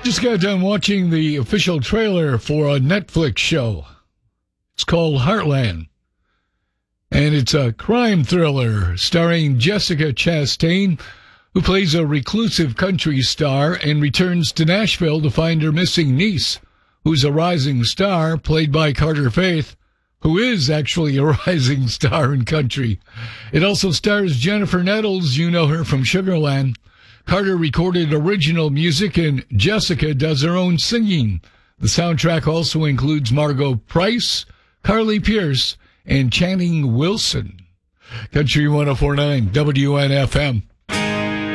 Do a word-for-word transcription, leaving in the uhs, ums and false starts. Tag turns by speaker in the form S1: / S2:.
S1: Just got done watching the official trailer for a Netflix show. It's called Heartland. And it's a crime thriller starring Jessica Chastain, who plays a reclusive country star and returns to Nashville to find her missing niece, who's a rising star, played by Carter Faith, who is actually a rising star in country. It also stars Jennifer Nettles. You know her from Sugarland. Carter recorded original music, and Jessica does her own singing. The soundtrack also includes Margot Price, Carly Pearce, and Channing Wilson. Country one oh four point nine W N F M.